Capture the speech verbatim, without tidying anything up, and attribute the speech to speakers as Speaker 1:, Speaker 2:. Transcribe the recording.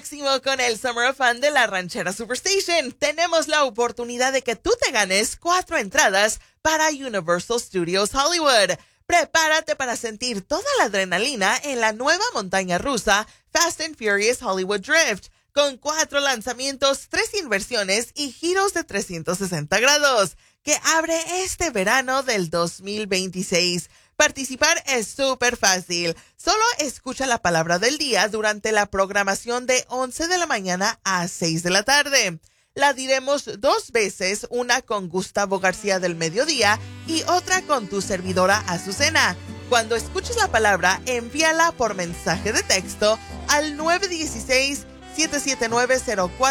Speaker 1: máximo con el Summer of Fun de la Ranchera Superstation. Tenemos la oportunidad de que tú te ganes cuatro entradas para Universal Studios Hollywood. Prepárate para sentir toda la adrenalina en la nueva montaña rusa Fast and Furious Hollywood Drift, con cuatro lanzamientos, tres inversiones y giros de trescientos sesenta grados, que abre este verano del dos mil veintiséis. Participar es súper fácil. Solo escucha la palabra del día durante la programación de once de la mañana a seis de la tarde. La diremos dos veces, una con Gustavo García del mediodía y otra con tu servidora Azucena. Cuando escuches la palabra, envíala por mensaje de texto al nueve uno seis, siete siete nueve, cero cuatro